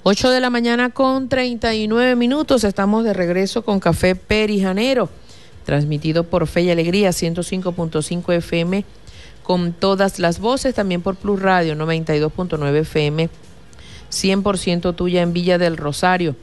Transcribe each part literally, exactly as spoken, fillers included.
ocho de la mañana con treinta y nueve minutos. Estamos de regreso con Café Perijanero, transmitido por Fe y Alegría ciento cinco punto cinco F M con todas las voces, también por Plus Radio noventa y dos punto nueve F M, cien por ciento tuya en Villa del Rosario.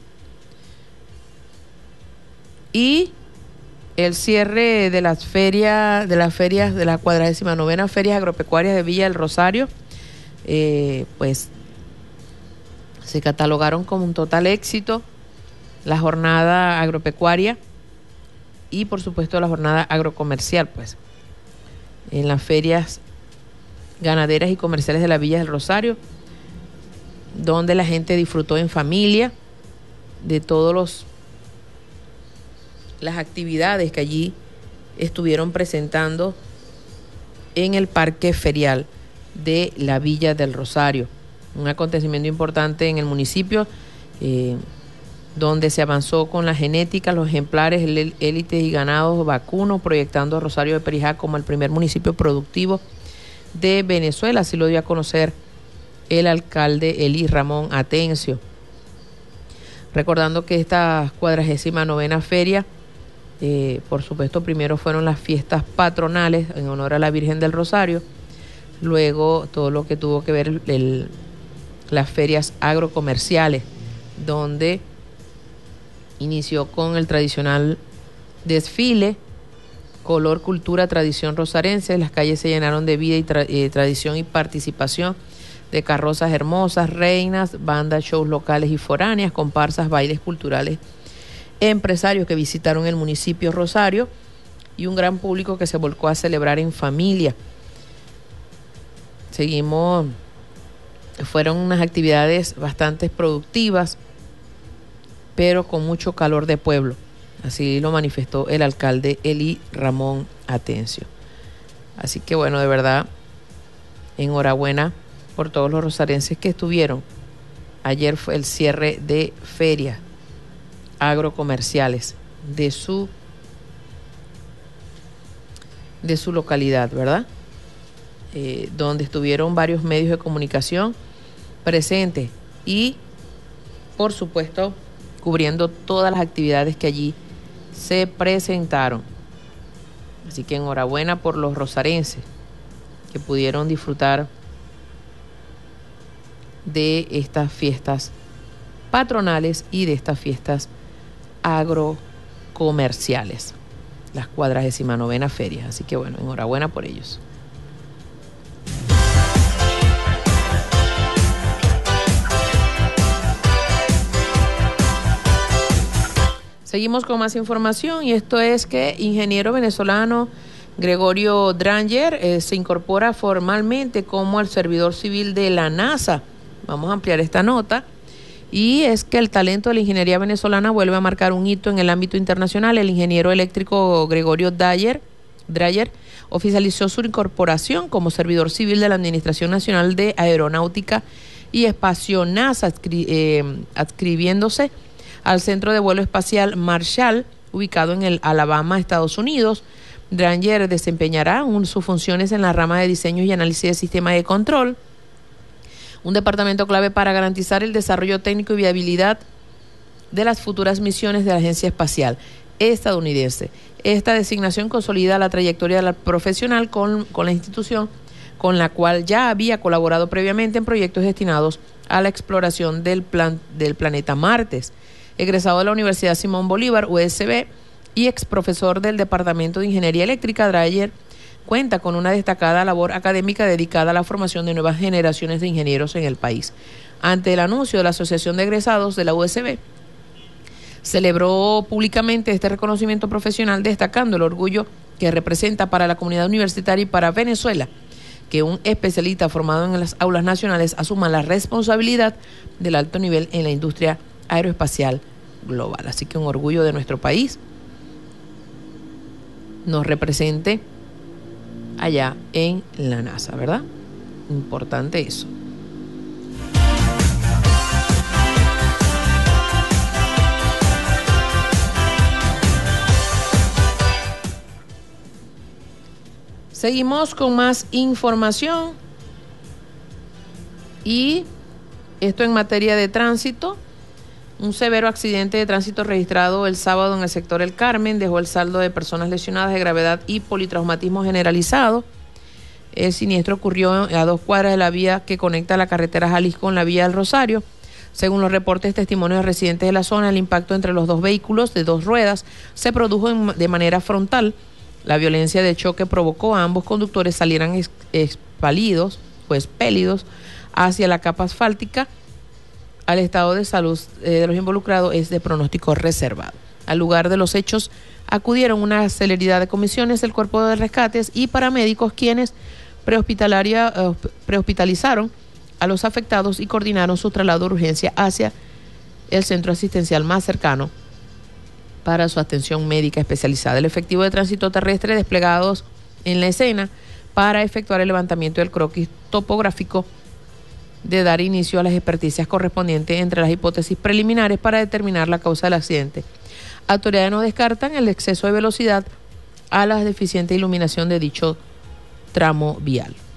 Y el cierre de las ferias, de las ferias de la cuadragésima novena Ferias Agropecuarias de Villa del Rosario, eh, pues se catalogaron como un total éxito la jornada agropecuaria y por supuesto la jornada agrocomercial, pues en las ferias ganaderas y comerciales de la Villa del Rosario, donde la gente disfrutó en familia de todos los las actividades que allí estuvieron presentando en el parque ferial de la Villa del Rosario. Un acontecimiento importante en el municipio, eh, donde se avanzó con la genética, los ejemplares, élites y ganados vacunos, proyectando a Rosario de Perijá como el primer municipio productivo de Venezuela. Así lo dio a conocer el alcalde Eli Ramón Atencio. Recordando que esta cuadragésima novena feria, eh, por supuesto, primero fueron las fiestas patronales en honor a la Virgen del Rosario, luego todo lo que tuvo que ver el, el las ferias agrocomerciales, donde inició con el tradicional desfile Color, Cultura, Tradición Rosarense. Las calles se llenaron de vida y tra- eh, tradición y participación de carrozas hermosas, reinas, bandas, shows locales y foráneas, comparsas, bailes culturales, empresarios que visitaron el municipio Rosario y un gran público que se volcó a celebrar en familia. Seguimos... Fueron unas actividades bastante productivas, pero con mucho calor de pueblo. Así lo manifestó el alcalde Eli Ramón Atencio. Así que bueno, de verdad, enhorabuena por todos los rosarenses que estuvieron. Ayer fue el cierre de ferias agrocomerciales de su, de su localidad, ¿verdad? Eh, donde estuvieron varios medios de comunicación presentes y, por supuesto, cubriendo todas las actividades que allí se presentaron. Así que enhorabuena por los rosarenses que pudieron disfrutar de estas fiestas patronales y de estas fiestas agrocomerciales, las cuadragésima novena ferias. Así que bueno, enhorabuena por ellos. Seguimos con más información y esto es que ingeniero venezolano Gregorio Dranger eh, se incorpora formalmente como el servidor civil de la NASA. Vamos a ampliar esta nota. Y es que el talento de la ingeniería venezolana vuelve a marcar un hito en el ámbito internacional. El ingeniero eléctrico Gregorio Dranger, Dranger oficializó su incorporación como servidor civil de la Administración Nacional de Aeronáutica y Espacio NASA, adscri- eh, adscribiéndose al Centro de Vuelo Espacial Marshall, ubicado en el Alabama, Estados Unidos. Dranger desempeñará un, sus funciones en la rama de diseño y análisis de sistemas de control, un departamento clave para garantizar el desarrollo técnico y viabilidad de las futuras misiones de la Agencia Espacial Estadounidense. Esta designación consolida la trayectoria del profesional con, con la institución, con la cual ya había colaborado previamente en proyectos destinados a la exploración del, plan, del planeta Marte. Egresado de la Universidad Simón Bolívar, U S B, y ex profesor del Departamento de Ingeniería Eléctrica, Dranger cuenta con una destacada labor académica dedicada a la formación de nuevas generaciones de ingenieros en el país. Ante el anuncio de la Asociación de Egresados de la U S B, celebró públicamente este reconocimiento profesional, destacando el orgullo que representa para la comunidad universitaria y para Venezuela que un especialista formado en las aulas nacionales asuma la responsabilidad del alto nivel en la industria aeroespacial global. Así que un orgullo de nuestro país nos represente allá en la NASA, ¿verdad? Importante eso. Seguimos con más información y Esto en materia de tránsito. Un severo accidente de tránsito registrado el sábado en el sector El Carmen dejó el saldo de personas lesionadas de gravedad y politraumatismo generalizado. El siniestro ocurrió a dos cuadras de la vía que conecta la carretera Jalisco con la vía del Rosario. Según los reportes testimonios de residentes de la zona, el impacto entre los dos vehículos de dos ruedas se produjo en, de manera frontal. La violencia de choque provocó a ambos conductores salieran ex, expalidos o expelidos hacia la capa asfáltica. Al estado de salud eh, de los involucrados es de pronóstico reservado. Al lugar de los hechos acudieron una celeridad de comisiones del Cuerpo de Rescates y paramédicos, quienes prehospitalaria, eh, prehospitalizaron a los afectados y coordinaron su traslado de urgencia hacia el centro asistencial más cercano para su atención médica especializada. El efectivo de tránsito terrestre desplegados en la escena para efectuar el levantamiento del croquis topográfico de dar inicio a las experticias correspondientes entre las hipótesis preliminares para determinar la causa del accidente. Autoridades no descartan el exceso de velocidad a la deficiente iluminación de dicho tramo vial.